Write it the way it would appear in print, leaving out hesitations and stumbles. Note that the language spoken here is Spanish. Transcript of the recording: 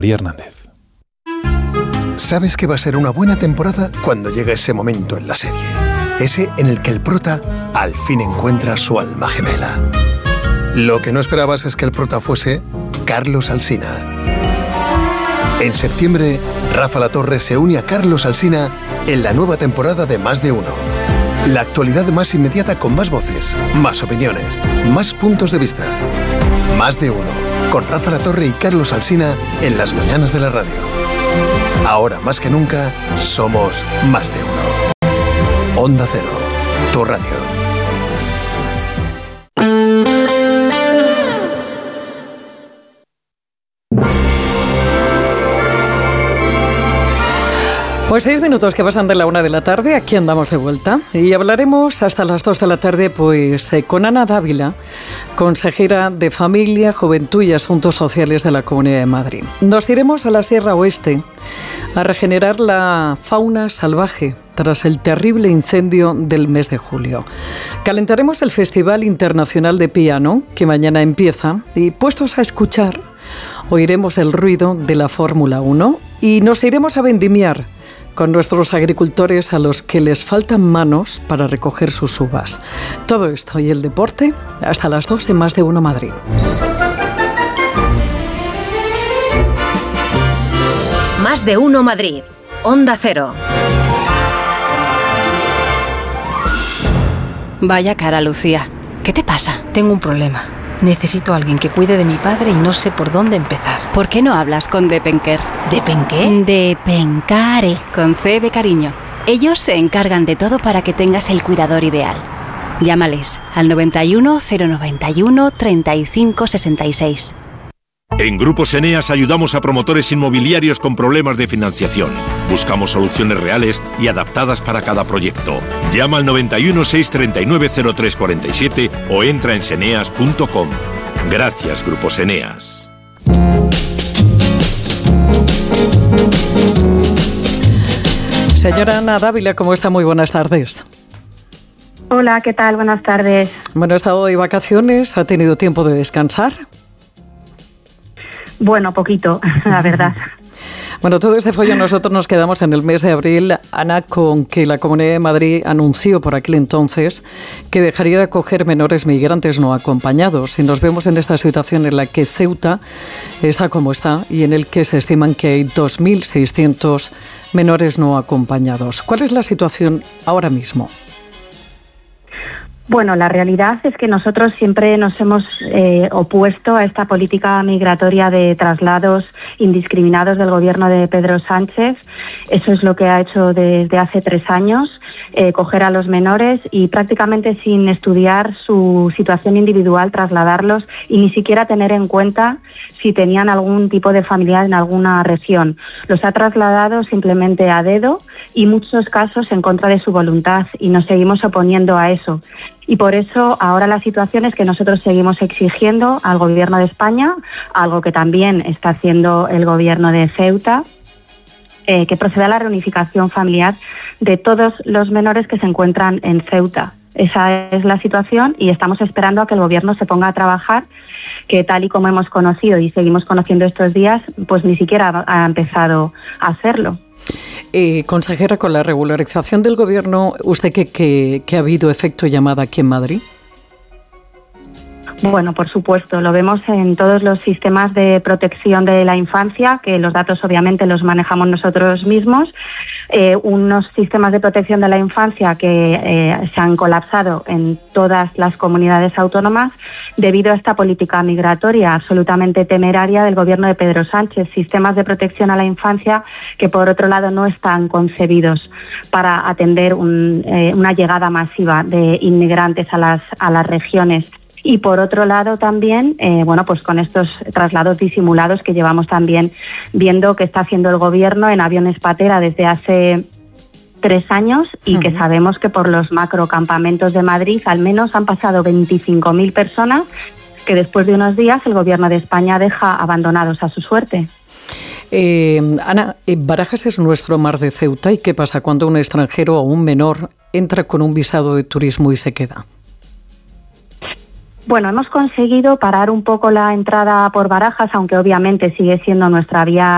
María Hernández. Sabes que va a ser una buena temporada cuando llega ese momento en la serie. Ese en el que el prota al fin encuentra su alma gemela. Lo que no esperabas es que el prota fuese Carlos Alsina. En septiembre, Rafa La Torre se une a Carlos Alsina en la nueva temporada de Más de Uno. La actualidad más inmediata con más voces, más opiniones, más puntos de vista. Más de Uno, con Rafa La Torre y Carlos Alsina en las mañanas de la radio. Ahora más que nunca, somos Más de Uno. Onda Cero, tu radio. Pues 6 minutos que pasan de la 1 de la tarde, aquí andamos de vuelta y hablaremos hasta las 2 de la tarde pues con Ana Dávila, consejera de Familia, Juventud y Asuntos Sociales de la Comunidad de Madrid. Nos iremos a la Sierra Oeste a regenerar la fauna salvaje tras el terrible incendio del mes de julio. Calentaremos el Festival Internacional de Piano, que mañana empieza, y puestos a escuchar, oiremos el ruido de la Fórmula 1 y nos iremos a vendimiar con nuestros agricultores a los que les faltan manos para recoger sus uvas. Todo esto y el deporte hasta las 2 en Más de Uno Madrid. Más de Uno Madrid. Onda Cero. Vaya cara, Lucía. ¿Qué te pasa? Tengo un problema. Necesito a alguien que cuide de mi padre y no sé por dónde empezar. ¿Por qué no hablas con Depenker? ¿Depenqué? Depencare, con C de cariño. Ellos se encargan de todo para que tengas el cuidador ideal. Llámales al 91 091 35 66. En Grupos Eneas ayudamos a promotores inmobiliarios con problemas de financiación. Buscamos soluciones reales y adaptadas para cada proyecto. Llama al 91 639 0347 o entra en seneas.com. Gracias, Grupos Eneas. Señora Ana Dávila, ¿cómo está? Muy buenas tardes. Hola, ¿qué tal? Buenas tardes. Bueno, ¿ha estado de vacaciones? ¿Ha tenido tiempo de descansar? Bueno, poquito, la verdad. Bueno, todo este follón nosotros nos quedamos en el mes de abril, Ana, con que la Comunidad de Madrid anunció por aquel entonces que dejaría de acoger menores migrantes no acompañados. Y nos vemos en esta situación en la que Ceuta está como está y en el que se estiman que hay 2.600 menores no acompañados. ¿Cuál es la situación ahora mismo? Bueno, la realidad es que nosotros siempre nos hemos opuesto a esta política migratoria de traslados indiscriminados del gobierno de Pedro Sánchez. Eso es lo que ha hecho desde hace 3 años, coger a los menores y prácticamente sin estudiar su situación individual trasladarlos y ni siquiera tener en cuenta si tenían algún tipo de familiar en alguna región. Los ha trasladado simplemente a dedo y muchos casos en contra de su voluntad y nos seguimos oponiendo a eso. Y por eso ahora la situación es que nosotros seguimos exigiendo al Gobierno de España, algo que también está haciendo el Gobierno de Ceuta, que proceda a la reunificación familiar de todos los menores que se encuentran en Ceuta. Esa es la situación y estamos esperando a que el Gobierno se ponga a trabajar, que tal y como hemos conocido y seguimos conociendo estos días, pues ni siquiera ha empezado a hacerlo. Consejera, con la regularización del Gobierno, ¿usted que ha habido efecto llamada aquí en Madrid? Bueno, por supuesto, lo vemos en todos los sistemas de protección de la infancia, que los datos obviamente los manejamos nosotros mismos, unos sistemas de protección de la infancia que se han colapsado en todas las comunidades autónomas debido a esta política migratoria absolutamente temeraria del gobierno de Pedro Sánchez, sistemas de protección a la infancia que por otro lado no están concebidos para atender una llegada masiva de inmigrantes a las regiones. Y por otro lado también, pues con estos traslados disimulados que llevamos también viendo que está haciendo el gobierno en aviones patera desde hace 3 años y que sabemos que por los macrocampamentos de Madrid al menos han pasado 25.000 personas que después de unos días el gobierno de España deja abandonados a su suerte. Ana, Barajas es nuestro mar de Ceuta. ¿Y qué pasa cuando un extranjero o un menor entra con un visado de turismo y se queda? Bueno, hemos conseguido parar un poco la entrada por Barajas, aunque obviamente sigue siendo nuestra vía